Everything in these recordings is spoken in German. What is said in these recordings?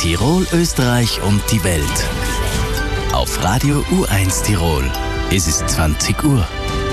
Tirol, Österreich und die Welt. Auf Radio U1 Tirol. Es ist 20 Uhr.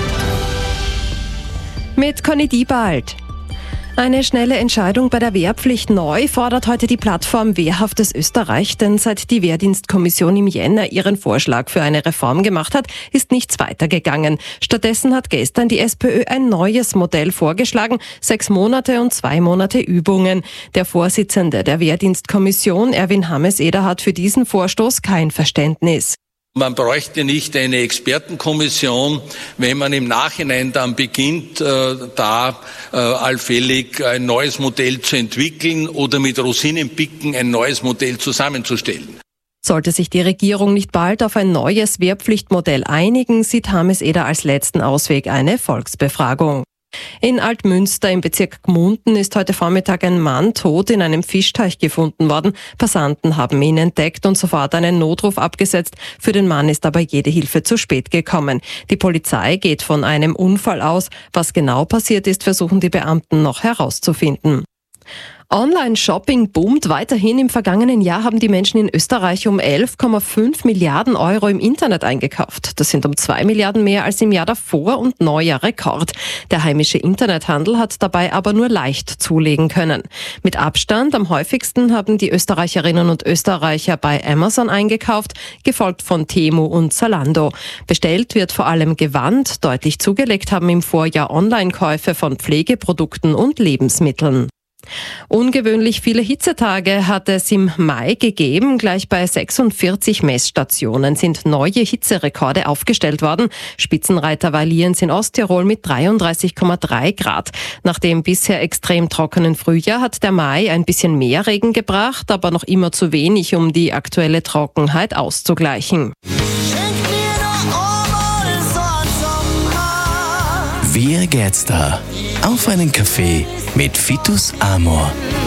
Mit Conny Diebald. Eine schnelle Entscheidung bei der Wehrpflicht neu fordert heute die Plattform Wehrhaftes Österreich, denn seit die Wehrdienstkommission im Jänner ihren Vorschlag für eine Reform gemacht hat, ist nichts weitergegangen. Stattdessen hat gestern die SPÖ ein neues Modell vorgeschlagen, 6 Monate und 2 Monate Übungen. Der Vorsitzende der Wehrdienstkommission, Erwin Hammes-Eder, hat für diesen Vorstoß kein Verständnis. Man bräuchte nicht eine Expertenkommission, wenn man im Nachhinein dann beginnt, allfällig ein neues Modell zu entwickeln oder mit Rosinenpicken ein neues Modell zusammenzustellen. Sollte sich die Regierung nicht bald auf ein neues Wehrpflichtmodell einigen, sieht Hammes-Eder als letzten Ausweg eine Volksbefragung. In Altmünster im Bezirk Gmunden ist heute Vormittag ein Mann tot in einem Fischteich gefunden worden. Passanten haben ihn entdeckt und sofort einen Notruf abgesetzt. Für den Mann ist aber jede Hilfe zu spät gekommen. Die Polizei geht von einem Unfall aus. Was genau passiert ist, versuchen die Beamten noch herauszufinden. Online-Shopping boomt weiterhin. Im vergangenen Jahr haben die Menschen in Österreich um 11,5 Milliarden Euro im Internet eingekauft. Das sind um 2 Milliarden mehr als im Jahr davor und neuer Rekord. Der heimische Internethandel hat dabei aber nur leicht zulegen können. Mit Abstand am häufigsten haben die Österreicherinnen und Österreicher bei Amazon eingekauft, gefolgt von Temu und Zalando. Bestellt wird vor allem Gewand. Deutlich zugelegt haben im Vorjahr Online-Käufe von Pflegeprodukten und Lebensmitteln. Ungewöhnlich viele Hitzetage hat es im Mai gegeben. Gleich bei 46 Messstationen sind neue Hitzerekorde aufgestellt worden. Spitzenreiter war Lienz in Osttirol mit 33,3 Grad. Nach dem bisher extrem trockenen Frühjahr hat der Mai ein bisschen mehr Regen gebracht, aber noch immer zu wenig, um die aktuelle Trockenheit auszugleichen. Wie geht's da? Auf einen Kaffee mit Vitus Amor.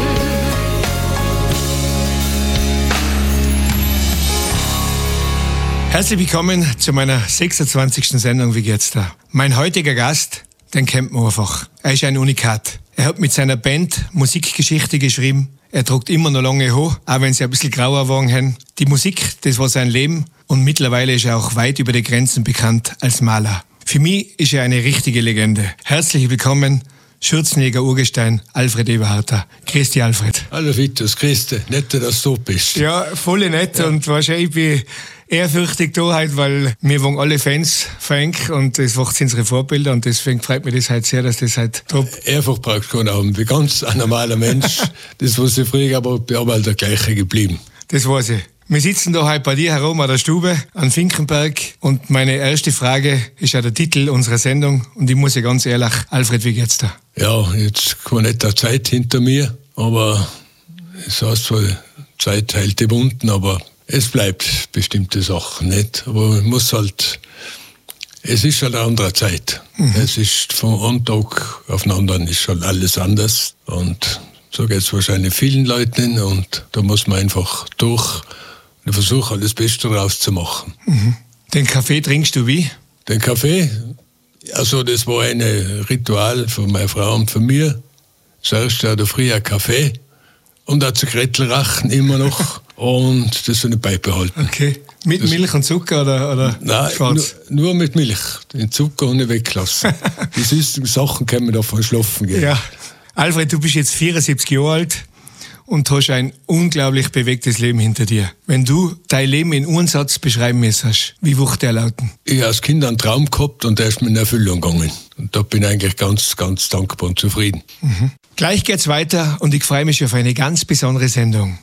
Herzlich willkommen zu meiner 26. Sendung Wie geht's da? Mein heutiger Gast, den kennt man einfach. Er ist ein Unikat. Er hat mit seiner Band Musikgeschichte geschrieben. Er trägt immer noch lange Haar, auch wenn sie ein bisschen grauer geworden haben. Die Musik, das war sein Leben. Und mittlerweile ist er auch weit über die Grenzen bekannt als Maler. Für mich ist er eine richtige Legende. Herzlich willkommen, Schürzenjäger Urgestein, Alfred Eberharter. Grüß dich, Alfred. Hallo Vitus, grüß dich. Nett, dass du bist. Ja, voll nett. Ja. Und wahrscheinlich bin ich ehrfürchtig da heute, weil wir waren alle Fans von Enk und das macht unsere Vorbilder und deswegen freut mich das heute sehr, dass das heute top. Einfach braucht keinen Abend. Ich bin ganz ein normaler Mensch. Das, was ich früher, aber ich bin aber halt der gleiche geblieben. Das weiß ich. Wir sitzen da heute bei dir herum an der Stube, an Finkenberg und meine erste Frage ist ja der Titel unserer Sendung und ich muss ja ganz ehrlich, Alfred, wie geht's da? Ja, jetzt kommt nicht der Zeit hinter mir, aber es heißt zwar, Zeit heilt die Wunden, aber es bleibt bestimmte Sachen nicht. Aber es ist halt eine andere Zeit. Es ist von einem Tag auf den anderen ist halt alles anders und so geht es wahrscheinlich vielen Leuten und da muss man einfach durch. Ich versuche halt das Beste daraus zu machen. Den Kaffee trinkst du wie? Den Kaffee? Also das war ein Ritual von meiner Frau und von mir. Zuerst der früher Kaffee und auch zu Grettelrachen immer noch. Und das habe ich beibehalten. Okay. Mit Milch und Zucker oder nein, schwarz? Nur mit Milch. Den Zucker habe ich weggelassen. Die süßen Sachen können wir davon schlafen gehen. Ja. Alfred, du bist jetzt 74 Jahre alt und hast ein unglaublich bewegtes Leben hinter dir. Wenn du dein Leben in einen Satz beschreiben müsstest, wie wird der lauten? Ich habe als Kind einen Traum gehabt und der ist mir in Erfüllung gegangen. Und da bin ich eigentlich ganz, ganz dankbar und zufrieden. Gleich geht's weiter und ich freue mich auf eine ganz besondere Sendung.